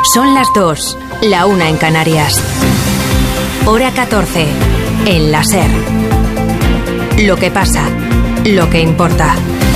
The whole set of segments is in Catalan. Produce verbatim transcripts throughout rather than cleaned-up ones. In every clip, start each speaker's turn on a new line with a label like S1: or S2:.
S1: Son las dos, la una en Canarias. Hora catorce, en la SER. Lo que pasa, lo que importa.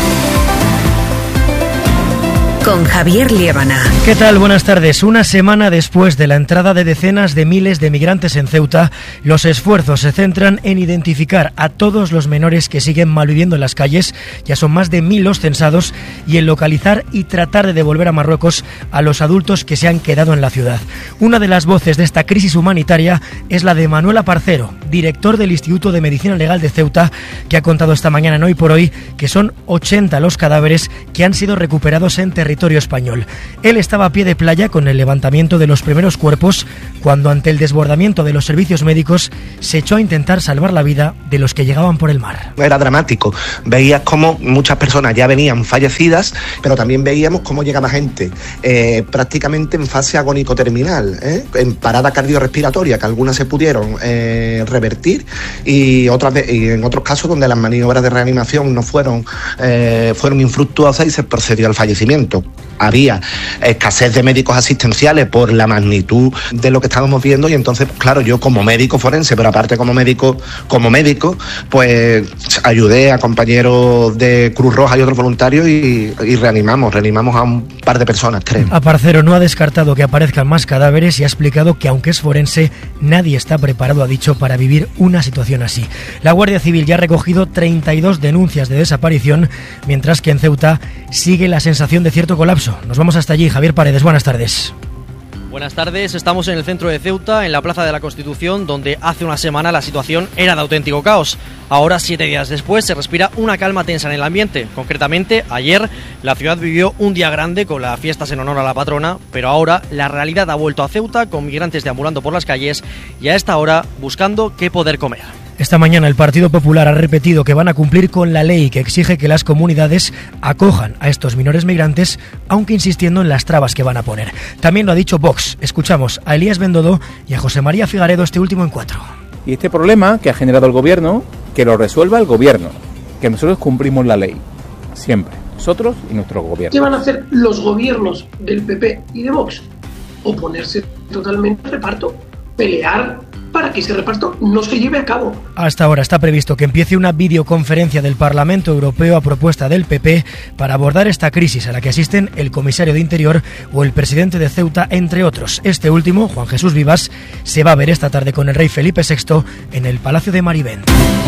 S1: Con Javier Liébana.
S2: ¿Qué tal? Buenas tardes. Una semana después de la entrada de decenas de miles de migrantes en Ceuta, los esfuerzos se centran en identificar a todos los menores que siguen malviviendo en las calles, ya son más de mil los censados, y en localizar y tratar de devolver a Marruecos a los adultos que se han quedado en la ciudad. Una de las voces de esta crisis humanitaria es la de Manuel Aparcero, director del Instituto de Medicina Legal de Ceuta, que ha contado esta mañana en Hoy por Hoy que son ochenta los cadáveres que han sido recuperados en territorio español. Él estaba a pie de playa con el levantamiento de los primeros cuerpos cuando, ante el desbordamiento de los servicios médicos, se echó a intentar salvar la vida de los que llegaban por el mar.
S3: Era dramático. Veías cómo muchas personas ya venían fallecidas, pero también veíamos cómo llegaba gente eh, prácticamente en fase agónico-terminal, ¿eh? en parada cardiorrespiratoria, que algunas se pudieron eh, revertir y, otras de, y en otros casos donde las maniobras de reanimación no fueron, eh, fueron infructuosas y se procedió al fallecimiento. Había escasez de médicos asistenciales por la magnitud de lo que estábamos viendo y entonces, claro, yo como médico forense, pero aparte como médico, como médico, pues ayudé a compañeros de Cruz Roja y otros voluntarios y, y reanimamos, reanimamos a un par de personas, creo.
S2: Aparcero no ha descartado que aparezcan más cadáveres y ha explicado que, aunque es forense, nadie está preparado, ha dicho, para vivir una situación así. La Guardia Civil ya ha recogido treinta y dos denuncias de desaparición, mientras que en Ceuta sigue la sensación de cierto colapso. Nos vamos hasta allí. Javier Paredes, buenas tardes.
S4: Buenas tardes, estamos en el centro de Ceuta, en la Plaza de la Constitución, donde hace una semana la situación era de auténtico caos. Ahora, siete días después, se respira una calma tensa en el ambiente. Concretamente, ayer la ciudad vivió un día grande con las fiestas en honor a la patrona, pero ahora la realidad ha vuelto a Ceuta, con migrantes deambulando por las calles y a esta hora buscando qué poder comer.
S2: Esta mañana el Partido Popular ha repetido que van a cumplir con la ley que exige que las comunidades acojan a estos menores migrantes, aunque insistiendo en las trabas que van a poner. También lo ha dicho Vox. Escuchamos a Elías Bendodo y a José María Figaredo, este último en cuatro.
S5: Y este problema que ha generado el gobierno, que lo resuelva el gobierno, que nosotros cumplimos la ley, siempre, nosotros y nuestro gobierno.
S6: ¿Qué van a hacer los gobiernos del P P y de Vox? Oponerse totalmente al reparto, pelear para que ese reparto no se lleve a cabo.
S2: Hasta ahora está previsto que empiece una videoconferencia del Parlamento Europeo a propuesta del P P para abordar esta crisis a la que asisten el comisario de Interior o el presidente de Ceuta, entre otros. Este último, Juan Jesús Vivas, se va a ver esta tarde con el rey Felipe sexto en el Palacio de Marivent.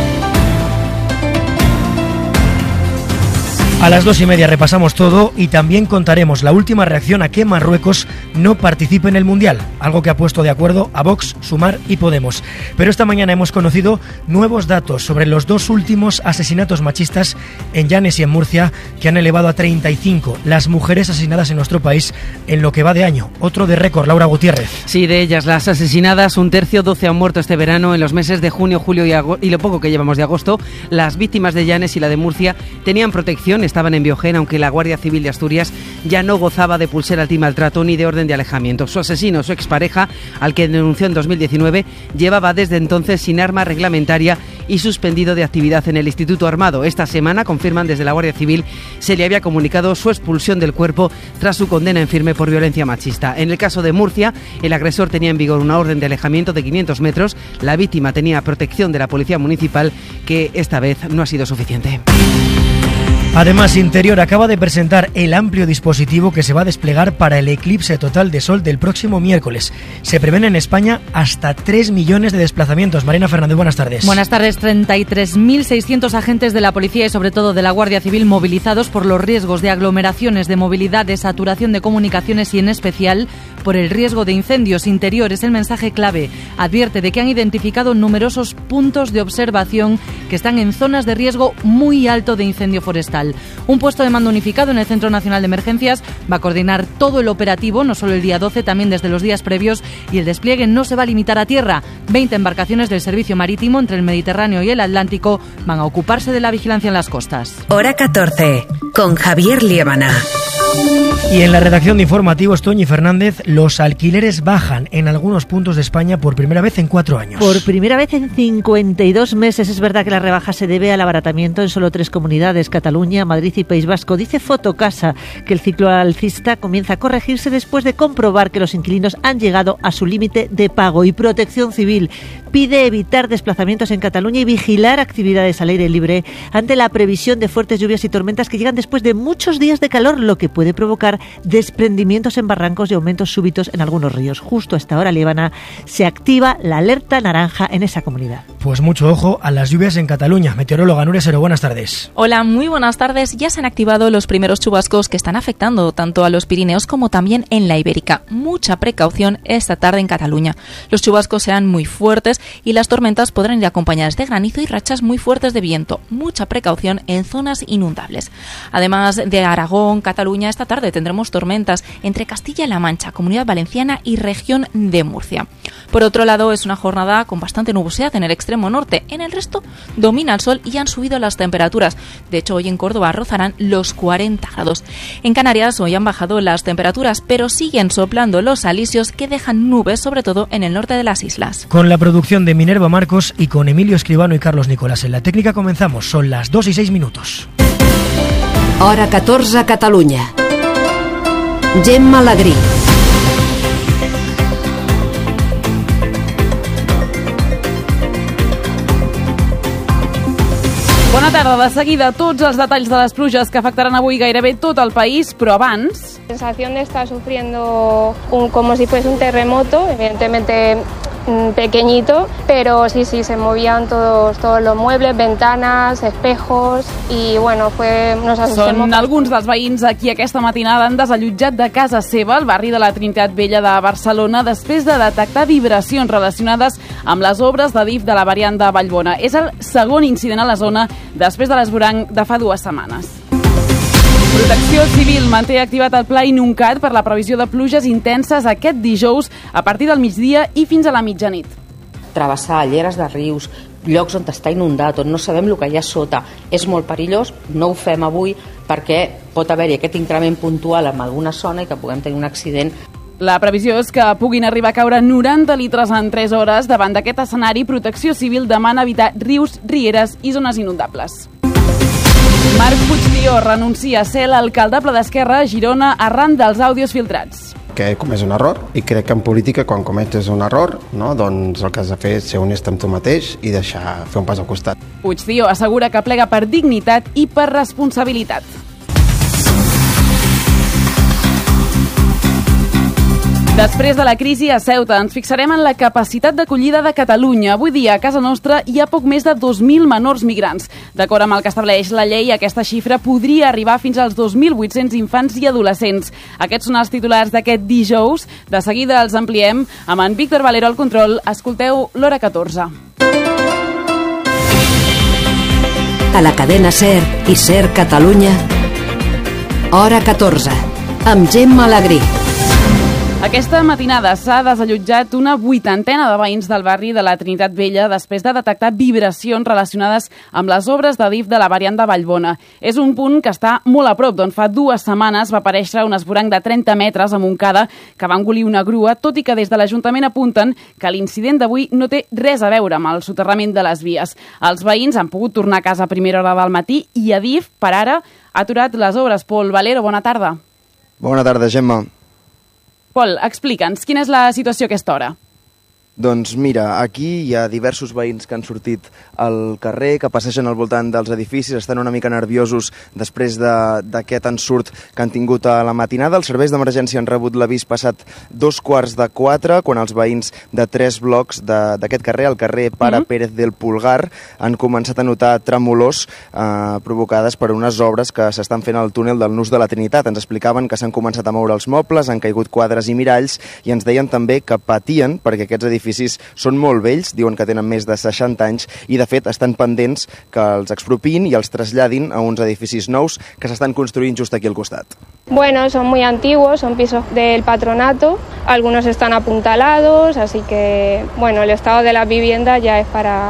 S2: A las dos y media repasamos todo y también contaremos la última reacción a que Marruecos no participe en el Mundial, algo que ha puesto de acuerdo a Vox, Sumar y Podemos. Pero esta mañana hemos conocido nuevos datos sobre los dos últimos asesinatos machistas en Llanes y en Murcia, que han elevado a treinta y cinco las mujeres asesinadas en nuestro país en lo que va de año. Otro de récord, Laura Gutiérrez.
S7: Sí, de ellas las asesinadas, un tercio, doce han muerto este verano. En los meses de junio, julio y, ago- y lo poco que llevamos de agosto, las víctimas de Llanes y la de Murcia tenían protección, estaban en Biogén, aunque la Guardia Civil de Asturias ya no gozaba de pulsera antimaltrato ni de orden de alejamiento. Su asesino, su expareja, al que denunció en dos mil diecinueve, llevaba desde entonces sin arma reglamentaria y suspendido de actividad en el Instituto Armado. Esta semana, confirman desde la Guardia Civil, se le había comunicado su expulsión del cuerpo tras su condena en firme por violencia machista. En el caso de Murcia, el agresor tenía en vigor una orden de alejamiento de quinientos metros. La víctima tenía protección de la Policía Municipal, que esta vez no ha sido suficiente.
S2: Además, Interior acaba de presentar el amplio dispositivo que se va a desplegar para el eclipse total de sol del próximo miércoles. Se prevén en España hasta tres millones de desplazamientos. Marina Fernández, buenas tardes.
S8: Buenas tardes. treinta y tres mil seiscientos agentes de la Policía y sobre todo de la Guardia Civil movilizados por los riesgos de aglomeraciones, de movilidad, de saturación de comunicaciones y en especial por el riesgo de incendios. Interior es el mensaje clave. Advierte de que han identificado numerosos puntos de observación que están en zonas de riesgo muy alto de incendio forestal. Un puesto de mando unificado en el Centro Nacional de Emergencias va a coordinar todo el operativo, no solo el día doce, también desde los días previos, y el despliegue no se va a limitar a tierra. veinte embarcaciones del servicio marítimo entre el Mediterráneo y el Atlántico van a ocuparse de la vigilancia en las costas.
S1: Hora catorce, con Javier Liébana.
S2: Y en la redacción de informativos, Toñi Fernández, los alquileres bajan en algunos puntos de España por primera vez en cuatro años.
S9: Por primera vez en cincuenta y dos meses. Es verdad que la rebaja se debe al abaratamiento en solo tres comunidades, Cataluña, Madrid y País Vasco. Dice Fotocasa que el ciclo alcista comienza a corregirse después de comprobar que los inquilinos han llegado a su límite de pago. Y Protección Civil pide evitar desplazamientos en Cataluña y vigilar actividades al aire libre ante la previsión de fuertes lluvias y tormentas que llegan después de muchos días de calor, lo que puede provocar desprendimientos en barrancos y aumentos súbitos en algunos ríos. Justo a esta hora, Líbana, se activa la alerta naranja en esa comunidad.
S2: Pues mucho ojo a las lluvias en Cataluña. Meteoróloga Nuria Sero, buenas tardes.
S10: Hola, muy buenas tardes. Ya se han activado los primeros chubascos que están afectando tanto a los Pirineos como también en la Ibérica. Mucha precaución esta tarde en Cataluña. Los chubascos serán muy fuertes y las tormentas podrán ir acompañadas de granizo y rachas muy fuertes de viento. Mucha precaución en zonas inundables. Además de Aragón, Cataluña, esta tarde tendremos tormentas entre Castilla-La Mancha, Comunidad Valenciana y región de Murcia. Por otro lado, es una jornada con bastante nubosidad en el extremo norte. En el resto domina el sol y han subido las temperaturas. De hecho, hoy en Córdoba rozarán los cuarenta grados. En Canarias hoy han bajado las temperaturas, pero siguen soplando los alisios que dejan nubes, sobre todo en el norte de las islas.
S2: Con la producción de Minerva Marcos y con Emilio Escribano y Carlos Nicolás en la técnica comenzamos. Son las dos y seis minutos.
S1: Hora catorze a Catalunya. Gemma Alegrí.
S11: Bona tarda. De seguida, tots els detalls de les pluges que afectaran avui gairebé tot el país, però abans...
S12: La sensación de estar sufriendo un, como si fuese un terremoto, evidentemente pequeñito, pero sí, sí, se movían todos, todos los muebles, ventanas, espejos y bueno, fue... Nos asustemos.
S11: Són alguns dels veïns aquí aquesta matinada han desallotjat de casa seva al barri de la Trinitat Vella de Barcelona després de detectar vibracions relacionades amb les obres de D I F de la variant de Vallbona. És el segon incident a la zona després de l'esvoranc de fa dues setmanes. Protecció Civil manté activat el pla Inuncat per la previsió de pluges intenses aquest dijous a partir del migdia i fins a la mitjanit.
S13: Travessar lleres de rius, llocs on està inundat, on no sabem el que hi ha sota, és molt perillós. No ho fem avui perquè pot haver-hi aquest increment puntual en alguna zona i que puguem tenir un accident.
S11: La previsió és que puguin arribar a caure noranta litres en tres hores. Davant d'aquest escenari, Protecció Civil demana evitar rius, rieres i zones inundables. Marc Puigdió renuncia a ser l'alcaldable d'Esquerra a Girona arran dels àudios filtrats.
S14: Que he comès un error i crec que en política quan cometes un error, no, doncs el que has de fer és ser honest amb tu mateix i deixar fer un pas al costat.
S11: Puigdió assegura que plega per dignitat i per responsabilitat. Després de la crisi a Ceuta, ens fixarem en la capacitat d'acollida de Catalunya. Avui dia, a casa nostra, hi ha poc més de dos mil menors migrants. D'acord amb el que estableix la llei, aquesta xifra podria arribar fins als dos mil vuit-cents infants i adolescents. Aquests són els titulars d'aquest dijous. De seguida els ampliem amb en Víctor Valero al control. Escolteu l'Hora catorze.
S1: A la cadena SER i SER Catalunya, Hora catorze, amb Gemma Alegrí.
S11: Aquesta matinada s'ha desallotjat una vuitantena de veïns del barri de la Trinitat Vella després de detectar vibracions relacionades amb les obres de D I F de la variant de Vallbona. És un punt que està molt a prop, d'on fa dues setmanes va aparèixer un esvoranc de trenta metres a Montcada que va engolir una grua, tot i que des de l'Ajuntament apunten que l'incident d'avui no té res a veure amb el soterrament de les vies. Els veïns han pogut tornar a casa a primera hora del matí i a D I F, per ara, ha aturat les obres. Pol Valero, bona tarda.
S15: Bona tarda, Gemma.
S11: Pol, explica'ns, quina és la situació a aquesta hora?
S15: Doncs mira, aquí hi ha diversos veïns que han sortit al carrer, que passegen al voltant dels edificis, estan una mica nerviosos després d'aquest ensurt que han tingut a la matinada. Els serveis d'emergència han rebut l'avís passat dos quarts de quatre, quan els veïns de tres blocs d'aquest carrer, el carrer Pare mm-hmm. Pérez del Pulgar, han començat a notar tremolors eh, provocades per unes obres que s'estan fent al túnel del Nus de la Trinitat. Ens explicaven que s'han començat a moure els mobles, han caigut quadres i miralls, i ens deien també que patien perquè aquests edificis edificis són molt vells, diuen que tenen més de seixanta anys i de fet estan pendents que els expropiïn i els traslladin a uns edificis nous que s'estan construint just aquí al costat.
S12: Bueno, son muy antiguos, son pisos del patronato, algunos están apuntalados, así que bueno, el estado de las viviendas ya es para,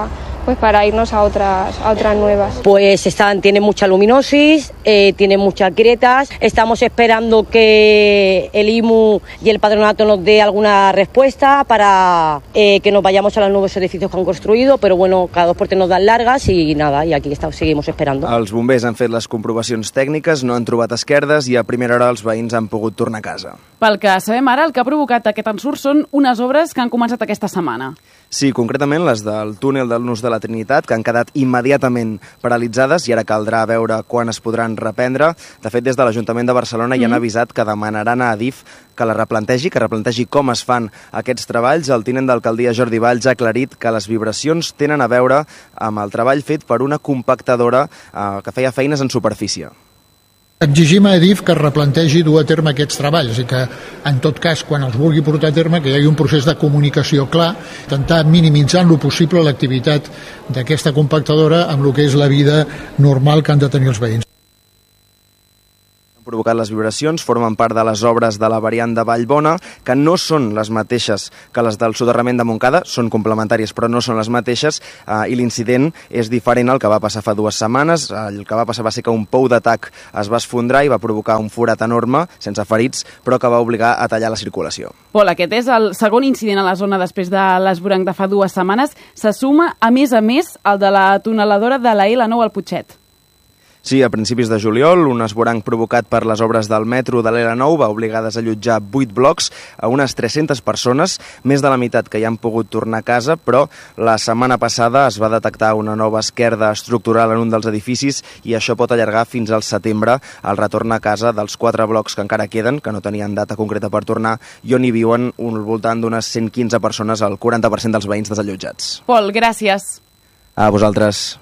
S12: pues para irnos a otras, a otras nuevas.
S16: Pues están, tiene mucha luminosis, eh, tiene muchas grietas. Estamos esperando que el I M U y el patronato nos dé alguna respuesta para eh, que nos vayamos a los nuevos edificios que han construido, però bueno, cada dos por tres nos dan largas i nada, i aquí está, seguimos esperando.
S15: Els bombers han fet les comprovacions tècniques, no han trobat esquerdes i a primera hora els veïns han pogut tornar a casa.
S11: Pel que sabem ara, el que ha provocat aquest ensurt són unes obres que han començat aquesta setmana.
S15: Sí, concretament les del túnel del Nus de la Trinitat, que han quedat immediatament paralitzades i ara caldrà veure quan es podran reprendre. De fet, des de l'Ajuntament de Barcelona ja han avisat que demanaran a Adif que la replantegi, que replantegi com es fan aquests treballs. El tinent d'alcaldia Jordi Valls ha aclarit que les vibracions tenen a veure amb el treball fet per una compactadora eh, que feia feines en superfície.
S17: Exigim a Adif que replantegi dur a terme aquests treballs i que, en tot cas, quan els vulgui portar a terme, que hi hagi un procés de comunicació clar, intentar minimitzar lo possible l'activitat d'aquesta compactadora amb el que és la vida normal que han de tenir els veïns.
S15: Provocat les vibracions, formen part de les obres de la variant de Vallbona, que no són les mateixes que les del soterrament de Montcada, són complementàries però no són les mateixes, eh, i l'incident és diferent al que va passar fa dues setmanes. El que va passar va ser que un pou d'atac es va esfondrar i va provocar un forat enorme, sense ferits, però que va obligar a tallar la circulació.
S11: Pol, aquest és el segon incident a la zona després de l'esvoranc de fa dues setmanes. Se suma, a més a més, el de la tuneladora de la L nou al Putxet.
S15: Sí, a principis de juliol, un esvoranc provocat per les obres del metro de l'L nou va obligar a desallotjar vuit blocs a unes tres-centes persones, més de la meitat que ja han pogut tornar a casa, però la setmana passada es va detectar una nova esquerda estructural en un dels edificis i això pot allargar fins al setembre el retorn a casa dels quatre blocs que encara queden, que no tenien data concreta per tornar, i on hi viuen al voltant d'unes cent quinze persones, el quaranta per cent dels veïns desallotjats.
S11: Pol, gràcies.
S15: A vosaltres.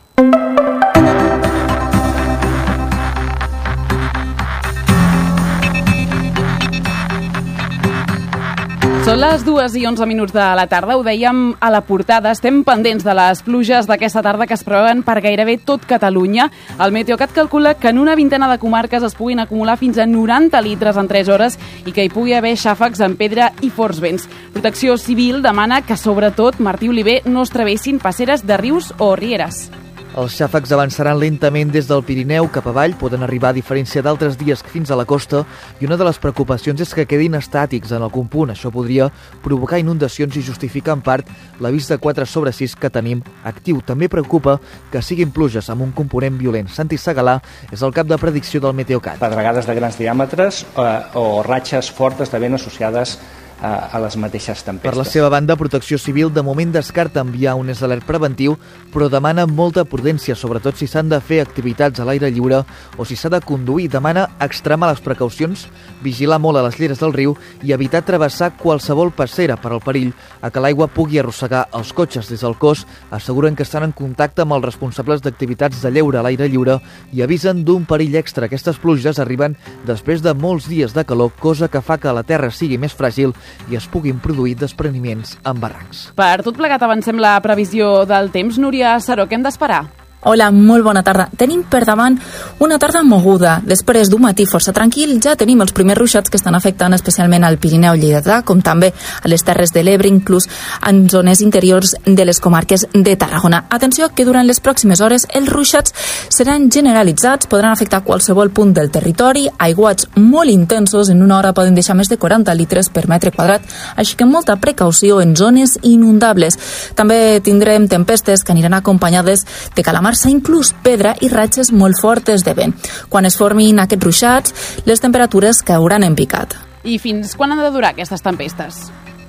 S11: Són les dues i onze minuts de la tarda, ho dèiem a la portada, estem pendents de les pluges d'aquesta tarda que es preveuen per gairebé tot Catalunya. El Meteocat calcula que en una vintena de comarques es puguin acumular fins a noranta litres en tres hores i que hi pugui haver xàfecs amb pedra i forts vents. Protecció Civil demana que, sobretot, Martí Oliver, no es travessin passeres de rius o rieres.
S18: Els xàfecs avançaran lentament des del Pirineu cap avall, poden arribar a diferència d'altres dies fins a la costa, i una de les preocupacions és que quedin estàtics en algun punt. Això podria provocar inundacions i justificar en part l'avís de quatre sobre sis que tenim actiu. També preocupa que siguin pluges amb un component violent. Santi Segalà és el cap de predicció del Meteocat.
S19: Pedregades de grans diàmetres eh, o ratxes fortes de vent associades a les mateixes tempestes.
S18: Per la seva banda, Protecció Civil de moment descarta enviar un alert preventiu, però demana molta prudència, sobretot si s'han de fer activitats a l'aire lliure o si s'ha de conduir. Demana extremar les precaucions, vigilar molt a les lleres del riu i evitar travessar qualsevol passera per al perill a que l'aigua pugui arrossegar els cotxes. Des del cos asseguren que estan en contacte amb els responsables d'activitats de lleure a l'aire lliure i avisen d'un perill extra. Aquestes pluges arriben després de molts dies de calor, cosa que fa que la terra sigui més fràgil i es puguin produir despreniments en barrancs.
S11: Per tot plegat avancem la previsió del temps. Núria Saró, què hem d'esperar?
S10: Hola, molt bona tarda. Tenim per davant una tarda moguda. Després d'un matí força tranquil, ja tenim els primers ruixats que estan afectant especialment al Pirineu lleidatà, com també a les Terres de l'Ebre, inclús en zones interiors de les comarques de Tarragona. Atenció que durant les pròximes hores els ruixats seran generalitzats, podran afectar qualsevol punt del territori, aiguats molt intensos, en una hora poden deixar més de quaranta litres per metre quadrat, així que molta precaució en zones inundables. També tindrem tempestes que aniran acompanyades de calamars, inclús pedra i ratxes molt fortes de vent. Quan es formin aquests ruixats, les temperatures cauran en picat.
S11: I fins quan han de durar aquestes tempestes?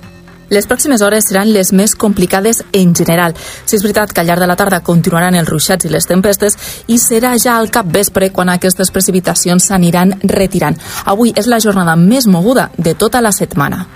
S10: Les pròximes hores seran les més complicades en general. Si és veritat que al llarg de la tarda continuaran els ruixats i les tempestes i serà ja al capvespre quan aquestes precipitacions s'aniran retirant. Avui és la jornada més moguda de tota la setmana.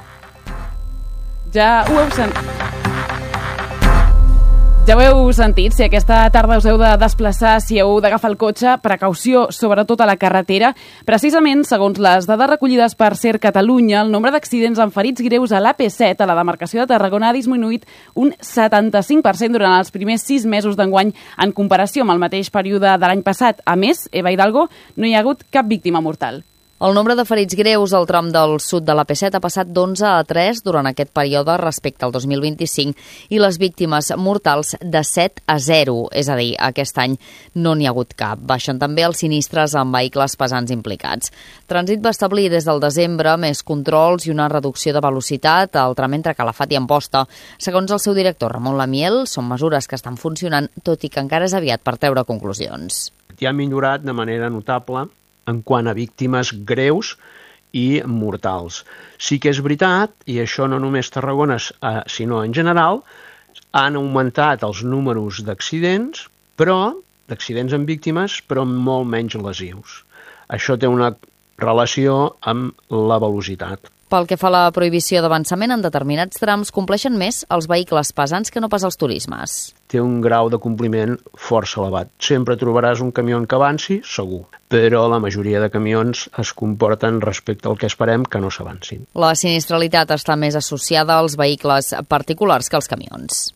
S11: Ja ho heu sentit. Ja ho heu sentit, si aquesta tarda us heu de desplaçar, si heu d'agafar el cotxe, precaució, sobretot a la carretera. Precisament, segons les dades recollides per SER Catalunya, el nombre d'accidents amb ferits greus a l'A P set, a la demarcació de Tarragona, ha disminuït un setanta-cinc per cent durant els primers sis mesos d'enguany en comparació amb el mateix període de l'any passat. A més, Eva Hidalgo, no hi ha hagut cap víctima mortal.
S20: El nombre de ferits greus al tram del sud de la P set ha passat d'onze a tres durant aquest període respecte al dos mil vint-i-cinc i les víctimes mortals de set a zero, és a dir, aquest any no n'hi ha hagut cap. Baixen també els sinistres amb vehicles pesants implicats. Trànsit va establir des del desembre més controls i una reducció de velocitat al tram entre Calafat i Amposta. Segons el seu director, Ramon Lamiel, són mesures que estan funcionant, tot i que encara és aviat per treure conclusions.
S21: Ja ha millorat de manera notable en quant a víctimes greus i mortals. Sí que és veritat, i això no només Tarragona, eh, sinó en general, han augmentat els números d'accidents, però d'accidents amb víctimes, però molt menys lesius. Això té una relació amb la velocitat.
S20: Pel que fa a la prohibició d'avançament, en determinats trams compleixen més els vehicles pesants que no pas els turismes.
S21: Té un grau de compliment força elevat. Sempre trobaràs un camió que avanci, segur, però la majoria de camions es comporten respecte al que esperem que no s'avancin.
S20: La sinistralitat està més associada als vehicles particulars que als camions.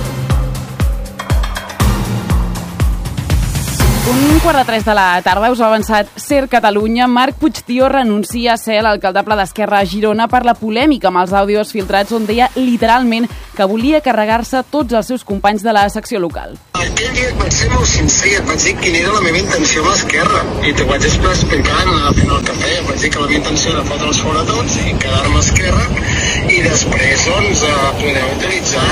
S11: Un quart de tres de la tarda us ha avançat Ser Catalunya. Marc Puigtió renuncia a ser l'alcaldable d'Esquerra a Girona per la polèmica amb els àudios filtrats on deia literalment que volia carregar-se tots els seus companys de la secció local.
S22: Aquell dia et vaig ser molt sincer, et vaig dir quina era la meva intenció amb l'Esquerra i t'ho vaig explicar anar fent el cafè. Et vaig dir que la meva intenció era fotre'ls fora tots i quedar-me a Esquerra i després doncs, poder utilitzar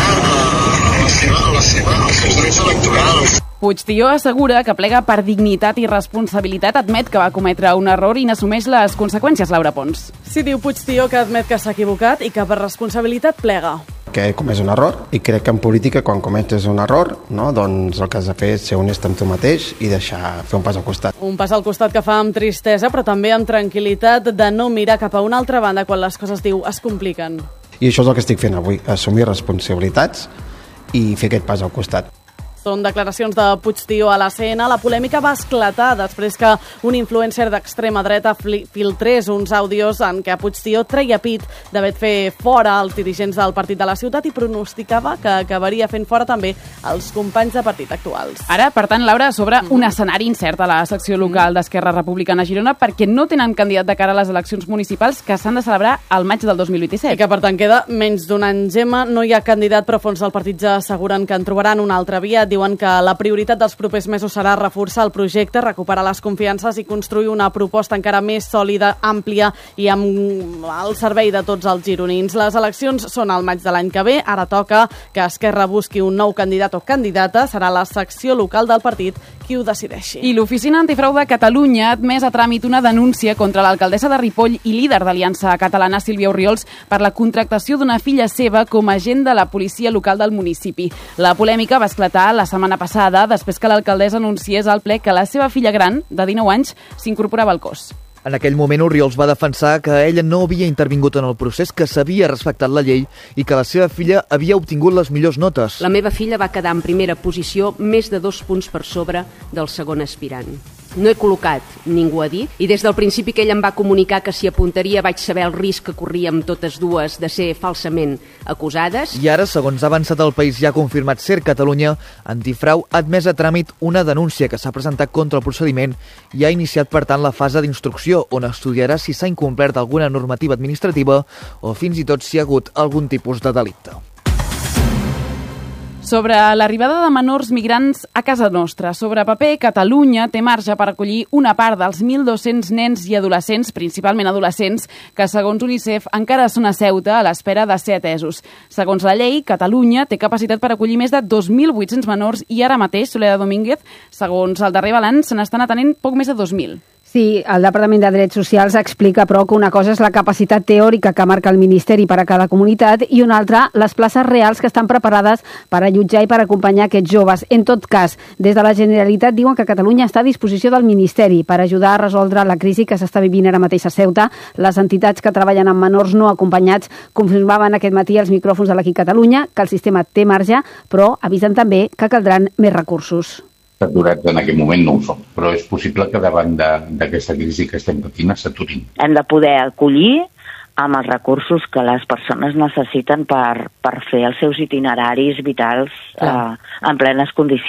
S22: la seva, la seva, els seus drets electorals.
S11: Puigtió assegura que plega per dignitat i responsabilitat, admet que va cometre un error i n'assumeix les conseqüències, Laura Pons.
S23: Sí, diu Puigtió que admet que s'ha equivocat i que per responsabilitat plega.
S14: Que he comès un error i crec que en política quan cometes un error, no, doncs el que has de fer és ser honest amb tu mateix i deixar fer un pas al costat.
S23: Un pas al costat que fa amb tristesa però també amb tranquil·litat de no mirar cap a una altra banda quan les coses, diu, es compliquen.
S14: I això és el que estic fent avui, assumir responsabilitats i fer aquest pas al costat.
S23: Són declaracions de Puigtió a la C N. La polèmica va esclatar després que un influencer d'extrema dreta filtrés uns àudios en què Puigtió treia pit d'haver fet fora els dirigents del partit de la ciutat i pronosticava que acabaria fent fora també els companys de partit actuals.
S11: Ara, per tant, Laura, sobre un escenari incert a la secció local d'Esquerra Republicana a Girona perquè no tenen candidat de cara a les eleccions municipals que s'han de celebrar al maig del dos mil vint-i-set.
S23: I que, per tant, queda menys d'un any, Gemma. No hi ha candidat, però fons del partit ja asseguren que en trobaran una altra via. Diuen que la prioritat dels propers mesos serà reforçar el projecte, recuperar les confiances i construir una proposta encara més sòlida, àmplia i amb el servei de tots els gironins. Les eleccions són al maig de l'any que ve. Ara toca que Esquerra busqui un nou candidat o candidata. Serà la secció local del partit qui ho decideixi.
S11: I l'Oficina Antifrau de Catalunya ha admès a tràmit una denúncia contra l'alcaldessa de Ripoll i líder d'Aliança Catalana, Sílvia Orriols, per la contractació d'una filla seva com a agent de la policia local del municipi. La polèmica va esclatar la setmana passada després que l'alcaldessa anunciés al ple que la seva filla gran, de dinou anys, s'incorporava al cos.
S18: En aquell moment, Orriols va defensar que ella no havia intervingut en el procés, que s'havia respectat la llei i que la seva filla havia obtingut les millors notes.
S24: La meva filla va quedar en primera posició més de dos punts per sobre del segon aspirant. No he col·locat, ningú ha dit, i des del principi que ell em va comunicar que s'hi apuntaria vaig saber el risc que corríem totes dues de ser falsament acusades.
S18: I ara, segons ha avançat el País ja ha confirmat Ser Catalunya, Antifrau ha admès a tràmit una denúncia que s'ha presentat contra el procediment i ha iniciat, per tant, la fase d'instrucció, on estudiarà si s'ha incomplert alguna normativa administrativa o fins i tot si ha hagut algun tipus de delicte.
S11: Sobre l'arribada de menors migrants a casa nostra. Sobre paper, Catalunya té marge per acollir una part dels mil dos-cents nens i adolescents, principalment adolescents, que segons UNICEF encara són a Ceuta a l'espera de ser atesos. Segons la llei, Catalunya té capacitat per acollir més de dos mil vuit-cents menors i ara mateix, Soledad Domínguez, segons el darrer balanç, se n'estan atenent poc més de dos mil.
S25: Sí, el Departament de Drets Socials explica, però, que una cosa és la capacitat teòrica que marca el Ministeri per a cada comunitat i una altra, les places reals que estan preparades per allotjar i per acompanyar aquests joves. En tot cas, des de la Generalitat diuen que Catalunya està a disposició del Ministeri per ajudar a resoldre la crisi que s'està vivint ara mateix a Ceuta. Les entitats que treballen amb menors no acompanyats confirmaven aquest matí als micròfons de l'Equip Catalunya que el sistema té marge, però avisen també que caldran més recursos.
S26: Saturats en aquest moment no ho som, però és possible que davant d'aquesta crisi que estem patint s'aturin.
S27: Hem de poder acollir amb els recursos que les persones necessiten per, per fer els seus itineraris vitals eh, en plenes condicions.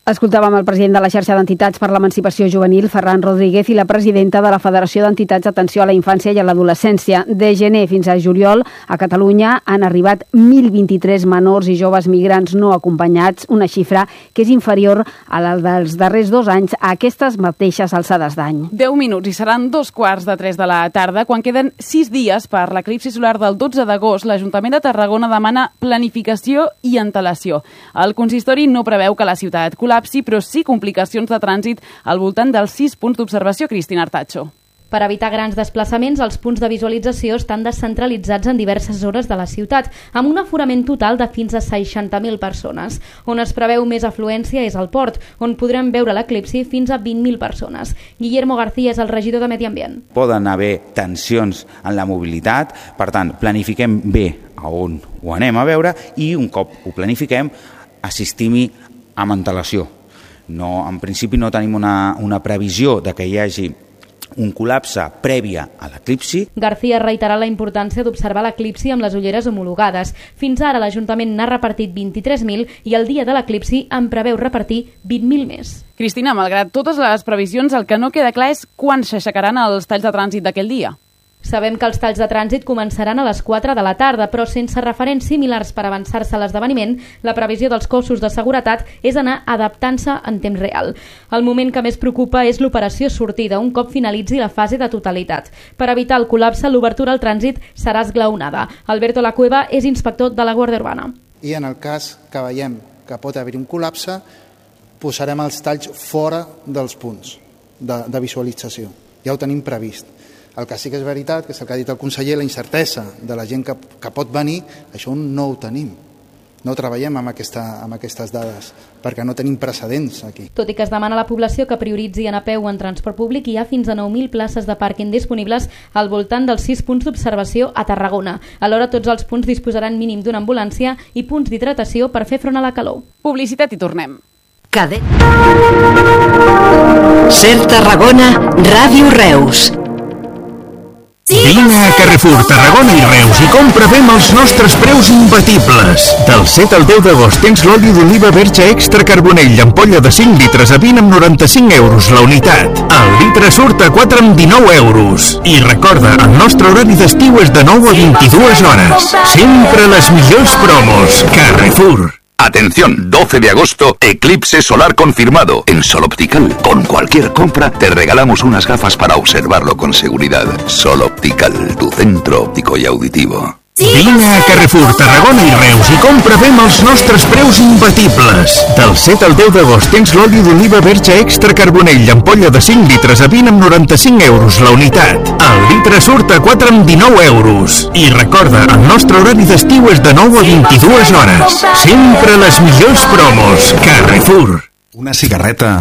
S25: Escoltàvem el president de la xarxa d'entitats per l'emancipació juvenil, Ferran Rodríguez, i la presidenta de la Federació d'Entitats d'Atenció a la Infància i a l'Adolescència. De gener fins a juliol, a Catalunya han arribat mil vint-i-tres menors i joves migrants no acompanyats, una xifra que és inferior a la dels darrers dos anys a aquestes mateixes alçades d'any.
S11: deu minuts i seran dos quarts de tres de la tarda. Quan queden sis dies per l'eclipsi solar del dotze d'agost, l'Ajuntament de Tarragona demana planificació i antelació. El consistori no preveu que la ciutat col·lapsi, però sí complicacions de trànsit al voltant dels sis punts d'observació. Cristina Artacho.
S3: Per evitar grans desplaçaments, els punts de visualització estan descentralitzats en diverses zones de la ciutat, amb un aforament total de fins a seixanta mil persones. On es preveu més afluència és al port, on podrem veure l'eclipsi fins a vint mil persones. Guillermo García és el regidor de Medi Ambient.
S4: Poden haver tensions en la mobilitat, per tant, planifiquem bé a on ho anem a veure i un cop ho planifiquem, assistim-hi amb antelació. No, en principi no tenim una, una previsió de que hi hagi un col·lapse prèvia a l'eclipsi.
S3: García reiterà la importància d'observar l'eclipsi amb les ulleres homologades. Fins ara l'Ajuntament n'ha repartit vint-i-tres mil i el dia de l'eclipsi en preveu repartir vint mil més.
S11: Cristina, malgrat totes les previsions, el que no queda clar és quan s'aixecaran els talls de trànsit d'aquell dia.
S3: Sabem que els talls de trànsit començaran a les quatre de la tarda, però sense referents similars per avançar-se a l'esdeveniment, la previsió dels cossos de seguretat és anar adaptant-se en temps real. El moment que més preocupa és l'operació sortida, un cop finalitzi la fase de totalitat. Per evitar el col·lapse, l'obertura al trànsit serà esglaonada. Alberto Lacueva és inspector de la Guàrdia Urbana.
S5: I en el cas que veiem que pot haver-hi un col·lapse, posarem els talls fora dels punts de, de visualització. Ja ho tenim previst. El que sí que és veritat, que és el que ha dit el conseller, la incertesa de la gent que, que pot venir, això no ho tenim. No treballem amb, aquesta, amb aquestes dades, perquè no tenim precedents aquí.
S3: Tot i que es demana a la població que prioritzi anar a peu o en transport públic, hi ha fins a nou mil places de pàrquing disponibles al voltant dels sis punts d'observació a Tarragona. Alhora, tots els punts disposaran mínim d'una ambulància i punts d'hidratació per fer front a la calor.
S11: Publicitat i tornem.
S1: Cadet. Ser Tarragona, Ràdio Reus.
S6: Vine a Carrefour, Tarragona i Reus i compra bé amb els nostres preus imbatibles. Del set al deu d'agost tens l'oli d'oliva verge extra carbonell, ampolla de cinc litres a vint amb noranta-cinc euros la unitat. El litre surt a quatre amb dinou euros. I recorda, el nostre horari d'estiu és de nou a vint-i-dues hores. Sempre les millors promos. Carrefour.
S7: Atención, doce de agosto, eclipse solar confirmado. En Sol Optical, con cualquier compra, te regalamos unas gafas para observarlo con seguridad. Sol Optical, tu centro óptico y auditivo.
S6: Vine a Carrefour, Tarragona i Reus i compra bé amb els nostres preus imbatibles. Del set al deu d'agost tens l'oli d'oliva verge extra carbonell, ampolla de cinc litres a vint amb noranta-cinc euros la unitat. El litre surt a quatre amb dinou euros. I recorda, el nostre horari d'estiu és de nou a vint-i-dues hores. Sempre les millors promos. Carrefour.
S8: Una cigarreta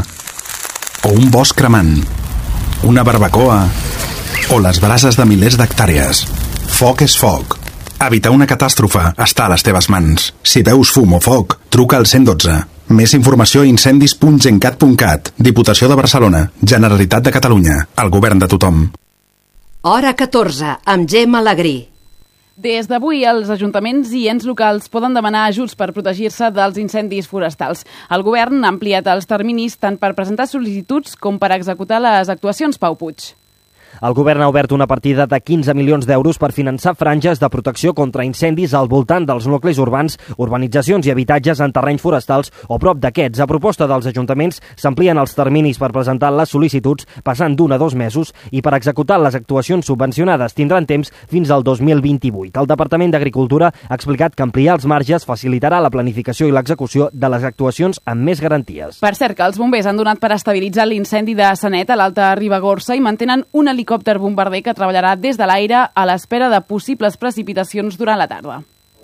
S8: o un bosc cremant, una barbacoa o les brases de milers d'hectàrees. Foc és foc. Evitar una catàstrofe està a les teves mans. Si veus fum o foc, truca al cent dotze. Més informació a incendis punt gencat punt cat. Diputació de Barcelona. Generalitat de Catalunya. El govern de tothom.
S1: Hora catorze, amb Gemma Alegrí.
S11: Des d'avui, els ajuntaments i ens locals poden demanar ajuts per protegir-se dels incendis forestals. El govern ha ampliat els terminis tant per presentar sol·licituds com per executar les actuacions. Pau Puig.
S9: El govern ha obert una partida de quinze milions d'euros per finançar franges de protecció contra incendis al voltant dels nuclis urbans, urbanitzacions i habitatges en terrenys forestals o prop d'aquests. A proposta dels ajuntaments s'amplien els terminis per presentar les sol·licituds, passant d'un a dos mesos, i per executar les actuacions subvencionades tindran temps fins al dos mil vint-i-vuit. El Departament d'Agricultura ha explicat que ampliar els marges facilitarà la planificació i l'execució de les actuacions amb més garanties.
S11: Per cert, que els bombers han donat per estabilitzar l'incendi de Sanet a l'Alta Ribagorça i mantenen un helicòpter helicòpter bombarder que treballarà des de l'aire a l'espera de possibles precipitacions durant la tarda.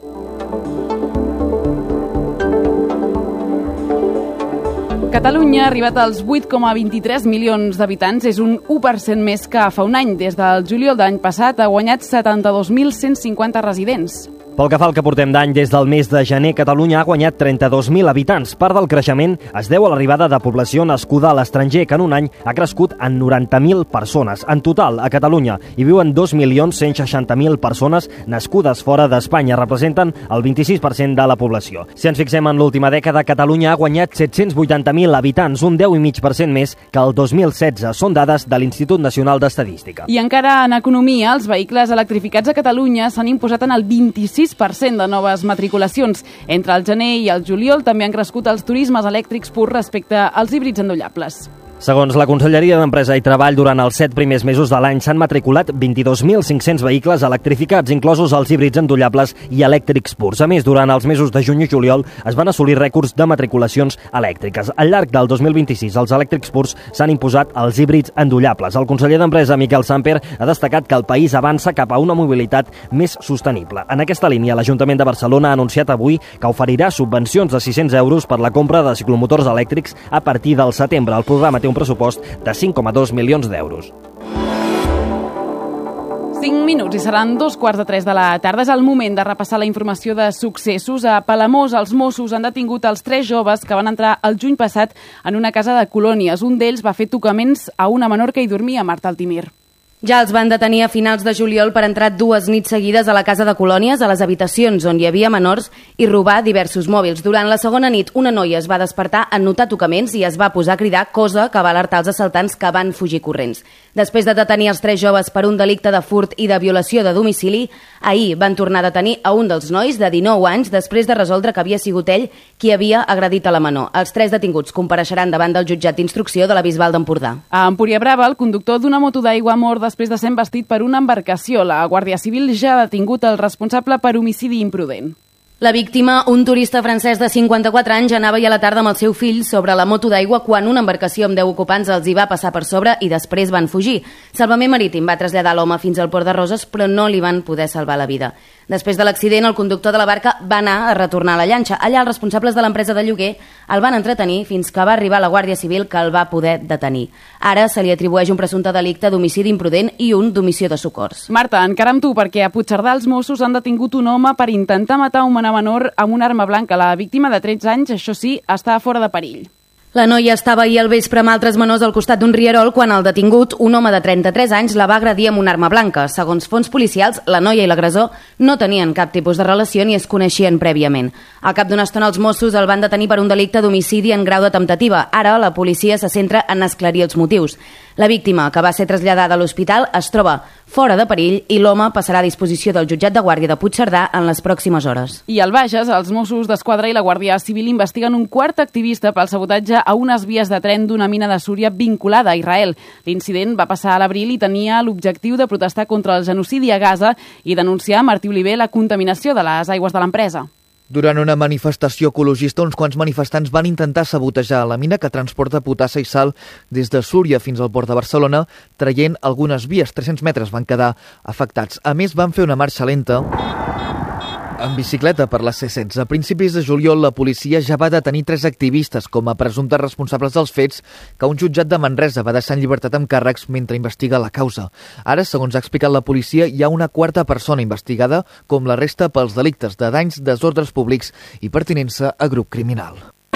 S11: Catalunya ha arribat als vuit coma vint-i-tres milions d'habitants, és un u per cent més que fa un any. Des del juliol de l'any passat ha guanyat setanta-dos mil cent cinquanta residents.
S9: Pel que fa al que portem d'any, des del mes de gener, Catalunya ha guanyat trenta-dos mil habitants. Part del creixement es deu a l'arribada de població nascuda a l'estranger, que en un any ha crescut en noranta mil persones. En total, a Catalunya hi viuen dos milions cent seixanta mil persones nascudes fora d'Espanya. Representen el vint-i-sis per cent de la població. Si ens fixem en l'última dècada, Catalunya ha guanyat set-cents vuitanta mil habitants, un deu coma cinc per cent més que el dos mil setze. Són dades de l'Institut Nacional d'Estadística.
S11: I encara en economia, els vehicles electrificats a Catalunya s'han imposat en el vint-i-sis per cent de noves matriculacions. Entre el gener i el juliol també han crescut els turismes elèctrics purs respecte als híbrids endollables.
S9: Segons la Conselleria d'Empresa i Treball, durant els set primers mesos de l'any s'han matriculat vint-i-dos mil cinc-cents vehicles electrificats, inclosos els híbrids endollables i elèctrics purs. A més, durant els mesos de juny i juliol es van assolir rècords de matriculacions elèctriques. Al llarg del dos mil vint-i-sis, els elèctrics purs s'han imposat als híbrids endollables. El conseller d'Empresa, Miquel Samper, ha destacat que el país avança cap a una mobilitat més sostenible. En aquesta línia, l'Ajuntament de Barcelona ha anunciat avui que oferirà subvencions de sis-cents euros per la compra de ciclomotors elèctrics a partir del setembre. El programa té un pressupost de cinc coma dos milions d'euros.
S11: cinc minuts i seran dos quarts de tres de la tarda. És el moment de repassar la informació de successos. A Palamós, els Mossos han detingut els tres joves que van entrar el juny passat en una casa de colònies. Un d'ells va fer tocaments a una menor que hi dormia, Marta Altimir.
S2: Ja els van detenir a finals de juliol per entrar dues nits seguides a la casa de colònies, a les habitacions on hi havia menors, i robar diversos mòbils. Durant la segona nit, una noia es va despertar en notar tocaments i es va posar a cridar, cosa que va alertar els assaltants, que van fugir corrents. Després de detenir els tres joves per un delicte de furt i de violació de domicili, ahir van tornar a detenir a un dels nois de dinou anys després de resoldre que havia sigut ell qui havia agredit a la menor. Els tres detinguts compareixeran davant del jutjat d'instrucció de la Bisbal d'Empordà.
S11: A Empúria Brava, el conductor d'una moto d'aigua mort després de ser embestit per una embarcació. La Guàrdia Civil ja ha detingut el responsable per homicidi imprudent.
S2: La víctima, un turista francès de cinquanta-quatre anys, anava ahir a la tarda amb el seu fill sobre la moto d'aigua quan una embarcació amb deu ocupants els hi va passar per sobre i després van fugir. Salvament Marítim va traslladar l'home fins al Port de Roses, però no li van poder salvar la vida. Després de l'accident, el conductor de la barca va anar a retornar a la llanxa. Allà els responsables de l'empresa de lloguer el van entretenir fins que va arribar la Guàrdia Civil, que el va poder detenir. Ara se li atribueix un presumpte delicte d'homicidi imprudent i un d'omissió de socors.
S11: Marta, encara amb tu, perquè a Puigcerdà els Mossos han detingut un home per intentar matar una menor amb una arma blanca. La víctima de tretze anys, això sí, està fora de perill.
S2: La noia estava ahir al vespre amb altres menors al costat d'un rierol quan el detingut, un home de trenta-tres anys, la va agredir amb una arma blanca. Segons fons policials, la noia i l'agressor no tenien cap tipus de relació ni es coneixien prèviament. Al cap d'una estona, els Mossos el van detenir per un delicte d'homicidi en grau de temptativa. Ara, la policia se centra en esclarir els motius. La víctima, que va ser traslladada a l'hospital, es troba fora de perill i l'home passarà a disposició del jutjat de guàrdia de Puigcerdà en les pròximes hores.
S11: I al Bages, els Mossos d'Esquadra i la Guàrdia Civil investiguen un quart activista pel sabotatge a unes vies de tren d'una mina de Súria vinculada a Israel. L'incident va passar a l'abril i tenia l'objectiu de protestar contra el genocidi a Gaza i denunciar a Martí Oliver la contaminació de les aigües de l'empresa.
S18: Durant una manifestació ecologista, uns quants manifestants van intentar sabotejar la mina que transporta potassa i sal des de Súria fins al port de Barcelona, traient algunes vies. tres-cents metres van quedar afectats. A més, van fer una marxa lenta en bicicleta per la C setze. A principis de juliol, la policia ja va detenir tres activistes com a presumptes responsables dels fets que un jutjat de Manresa va deixar en llibertat amb càrrecs mentre investiga la causa. Ara, segons ha explicat la policia, hi ha una quarta persona investigada, com la resta pels delictes de danys, desordres públics i pertinença a grup criminal.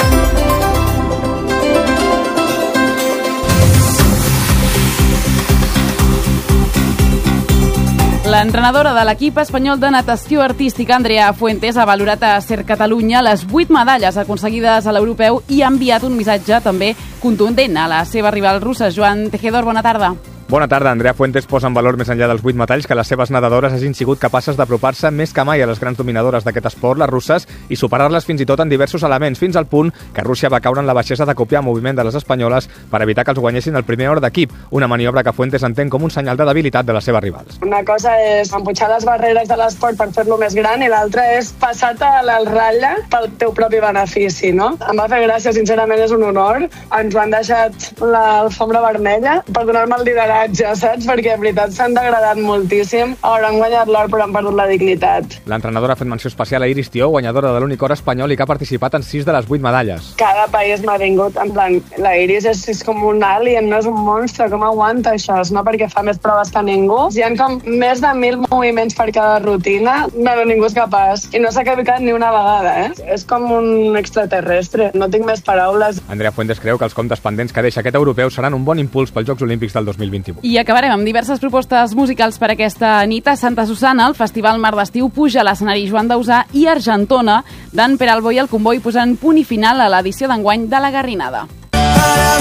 S11: L'entrenadora de l'equip espanyol de natació artística, Andrea Fuentes, ha valorat a Ser Catalunya les vuit medalles aconseguides a l'europeu i ha enviat un missatge també contundent a la seva rival russa. Joan Tejedor, bona tarda.
S12: Bona tarda. Andrea Fuentes posa en valor més enllà dels vuit metalls que les seves nedadores hagin sigut capaces d'apropar-se més que mai a les grans dominadores d'aquest esport, les russes, i superar-les fins i tot en diversos elements, fins al punt que Rússia va caure en la baixesa de copiar el moviment de les espanyoles per evitar que els guanyessin el primer or d'equip, una maniobra que Fuentes entén com un senyal de debilitat de les seves rivals.
S13: Una cosa és empujar les barreres de l'esport per fer-lo més gran i l'altra és passar-te a la ratlla pel teu propi benefici, no? Em va fer gràcia, sincerament és un honor. Ens ho han deixat l'alfombra vermella per donar-me el lideratge coratge, saps? Perquè, en veritat, s'han degradat moltíssim. Ara han guanyat l'or, però han perdut la dignitat.
S12: L'entrenadora ha fet menció especial a Iris Tió, guanyadora de l'únic or espanyol i que ha participat en sis de les vuit medalles.
S13: Cada país m'ha vingut, en plan, la Iris és, és com un alien, no és un monstre, com aguanta això? No perquè fa més proves que ningú. Hi ha com més de mil moviments per cada rutina, no, ningú és capaç. I no s'ha equivocat ni una vegada, eh? És com un extraterrestre, no tinc més paraules.
S12: Andrea Fuentes creu que els comptes pendents que deixa aquest europeu seran un bon impuls pels Jocs Olímpics del dos mil vint-i-vuit.
S11: I acabarem amb diverses propostes musicals per aquesta nit. A Santa Susana, el Festival Mar d'Estiu puja a l'escenari Joan Dausà i Argentona, d'en Peralbo i el Comboi posant punt i final a l'edició d'enguany de la Garrinada.